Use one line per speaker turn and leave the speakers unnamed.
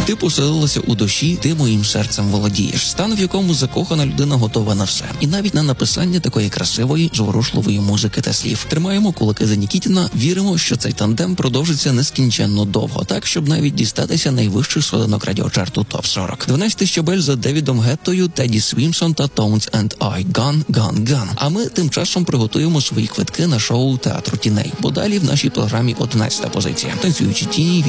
Ти поселилася у душі, ти моїм серцем володієш. Стан, в якому закохана людина готова на все. І навіть на написання такої красивої, зворушливої музики та слів. Тримаємо кулаки за Нікітіна, віримо, що цей тандем продовжиться нескінченно довго, так, щоб навіть дістатися найвищих сходинок радіочарту ТОП-40. 12 щабель за Девідом Геттою, Теді Свімсон та Tones and I. Gone, gone, gone. А ми тим часом приготуємо свої квитки на шоу Театру тіней. Бо далі в нашій програмі 11-та позиція. Танцюючі тіні